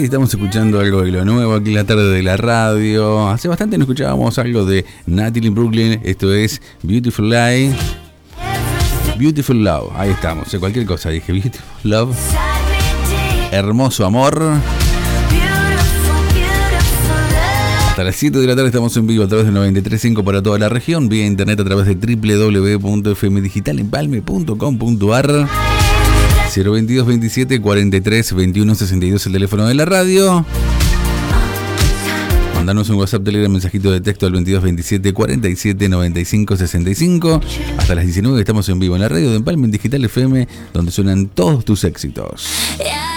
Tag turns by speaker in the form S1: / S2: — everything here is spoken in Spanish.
S1: estamos escuchando algo de lo nuevo aquí en la tarde de la radio. Hace bastante no escuchábamos algo de Natalie Brooklyn. Esto es Beautiful Lie. Beautiful Love, ahí estamos. Cualquier cosa dije, Beautiful Love. Hermoso amor. Hasta las 7 de la tarde estamos en vivo a través del 93.5 para toda la región, vía internet a través de www.fmdigitalempalme.com.ar. 022 27 43 21 62 el teléfono de la radio. Mandanos un WhatsApp, Telegram, mensajito de texto al 22 27 47 95 65. Hasta las 19 estamos en vivo en la radio de Empalme en Digital FM, donde suenan todos tus éxitos.